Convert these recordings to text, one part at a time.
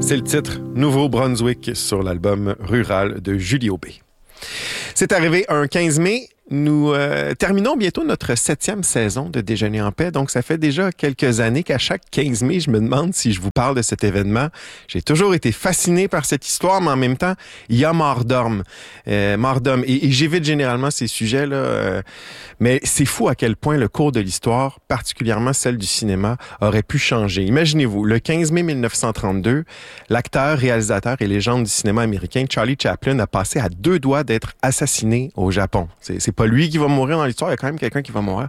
C'est le titre Nouveau-Brunswick sur l'album Rural de Julie Aubé. C'est arrivé un 15 mai. Nous terminons bientôt notre 7e saison de Déjeuner en paix. Donc, ça fait déjà quelques années qu'à chaque 15 mai, je me demande si je vous parle de cet événement. J'ai toujours été fasciné par cette histoire, mais en même temps, il y a mort d'homme. Et j'évite généralement ces sujets-là. Mais c'est fou à quel point le cours de l'histoire, particulièrement celle du cinéma, aurait pu changer. Imaginez-vous, le 15 mai 1932, l'acteur, réalisateur et légende du cinéma américain Charlie Chaplin a passé à 2 doigts d'être assassiné au Japon. C'est pas lui qui va mourir dans l'histoire, il y a quand même quelqu'un qui va mourir.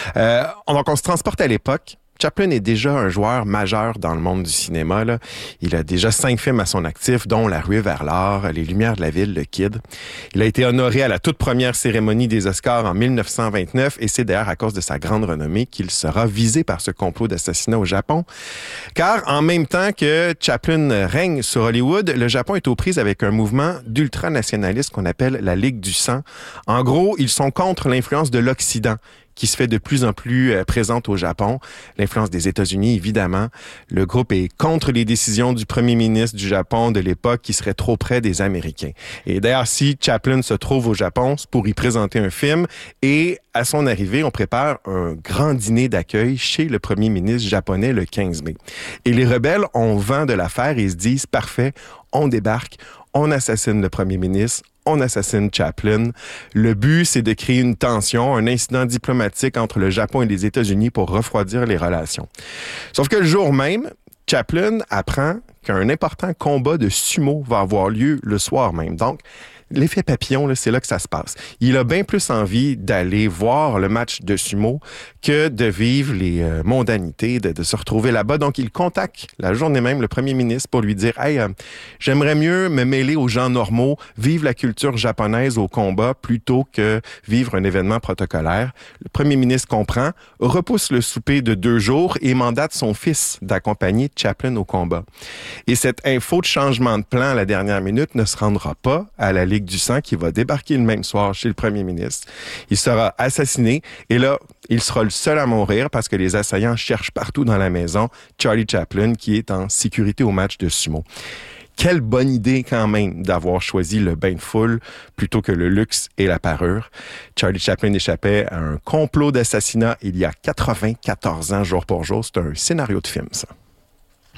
Donc, on se transporte à l'époque. Chaplin est déjà un joueur majeur dans le monde du cinéma, là. Il a déjà 5 films à son actif, dont La ruée vers l'or, Les lumières de la ville, Le Kid. Il a été honoré à la toute première cérémonie des Oscars en 1929 et c'est d'ailleurs à cause de sa grande renommée qu'il sera visé par ce complot d'assassinat au Japon. Car en même temps que Chaplin règne sur Hollywood, le Japon est aux prises avec un mouvement d'ultranationalistes qu'on appelle la Ligue du sang. En gros, ils sont contre l'influence de l'Occident, qui se fait de plus en plus présente au Japon. L'influence des États-Unis, évidemment. Le groupe est contre les décisions du premier ministre du Japon de l'époque qui serait trop près des Américains. Et d'ailleurs, si Chaplin se trouve au Japon, c'est pour y présenter un film. Et à son arrivée, on prépare un grand dîner d'accueil chez le premier ministre japonais le 15 mai. Et les rebelles ont vent de l'affaire et se disent, parfait, on débarque, on assassine le premier ministre, on assassine Chaplin. Le but, c'est de créer une tension, un incident diplomatique entre le Japon et les États-Unis pour refroidir les relations. Sauf que le jour même, Chaplin apprend qu'un important combat de sumo va avoir lieu le soir même. Donc, l'effet papillon, là, c'est là que ça se passe. Il a bien plus envie d'aller voir le match de sumo que de vivre les mondanités, de se retrouver là-bas. Donc, il contacte la journée même le premier ministre pour lui dire « Hey, j'aimerais mieux me mêler aux gens normaux, vivre la culture japonaise au combat plutôt que vivre un événement protocolaire. » Le premier ministre comprend, repousse le souper de 2 jours et mandate son fils d'accompagner Chaplin au combat. Et cette info de changement de plan à la dernière minute ne se rendra pas à la Ligue du sang qui va débarquer le même soir chez le premier ministre. Il sera assassiné et là, il sera le seul à mourir parce que les assaillants cherchent partout dans la maison Charlie Chaplin qui est en sécurité au match de sumo. Quelle bonne idée quand même d'avoir choisi le bain de foule plutôt que le luxe et la parure. Charlie Chaplin échappait à un complot d'assassinat il y a 94 ans jour pour jour. C'est un scénario de film, ça.